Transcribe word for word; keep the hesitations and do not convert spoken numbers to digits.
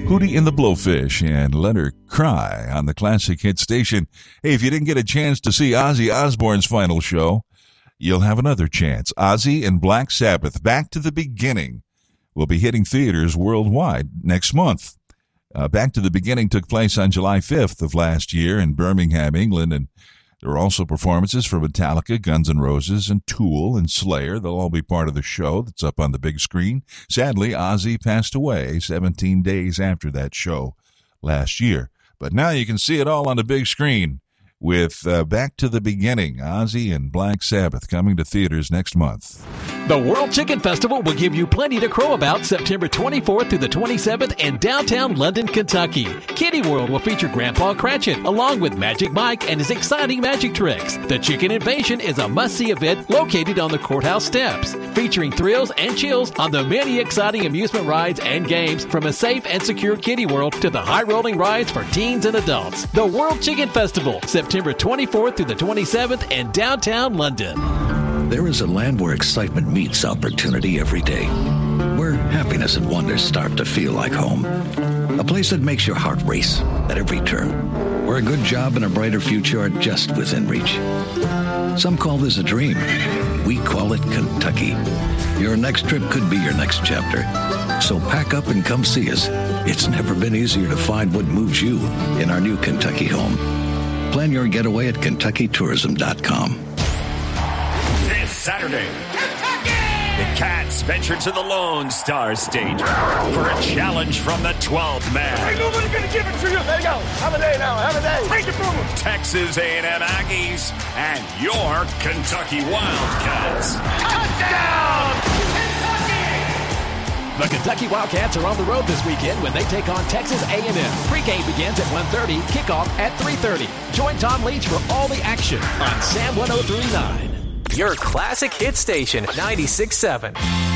Hootie and the Blowfish and Let Her Cry on the Classic Hit Station. Hey, if you didn't get a chance to see Ozzy Osbourne's final show, you'll have another chance. Ozzy and Black Sabbath, Back to the Beginning, will be hitting theaters worldwide next month. Uh, Back to the Beginning took place on July fifth of last year in Birmingham, England, and there are also performances from Metallica, Guns N' Roses, and Tool, and Slayer. They'll all be part of the show that's up on the big screen. Sadly, Ozzy passed away seventeen days after that show last year. But now you can see it all on the big screen with uh, Back to the Beginning, Ozzy and Black Sabbath coming to theaters next month. The World Chicken Festival will give you plenty to crow about September twenty-fourth through the twenty-seventh in downtown London, Kentucky. Kitty World will feature Grandpa Cratchit along with Magic Mike and his exciting magic tricks. The Chicken Invasion is a must-see event located on the courthouse steps, featuring thrills and chills on the many exciting amusement rides and games from a safe and secure Kitty World to the high-rolling rides for teens and adults. The World Chicken Festival, September twenty-fourth through the twenty-seventh in downtown London. There is a land where excitement meets opportunity every day, where happiness and wonder start to feel like home. A place that makes your heart race at every turn, where a good job and a brighter future are just within reach. Some call this a dream. We call it Kentucky. Your next trip could be your next chapter. So pack up and come see us. It's never been easier to find what moves you in our new Kentucky home. Plan your getaway at Kentucky Tourism dot com. This Saturday, Kentucky! The Cats venture to the Lone Star State for a challenge from the twelfth man. Ain't nobody gonna give it to you. There you go. Have a day now. Have a day. Take it from them. Texas A and M Aggies and your Kentucky Wildcats. Touchdown! The Kentucky Wildcats are on the road this weekend when they take on Texas A and M. Pre-game begins at one thirty, kickoff at three thirty. Join Tom Leach for all the action on Sam one oh three point nine. Your classic hit station, ninety-six point seven.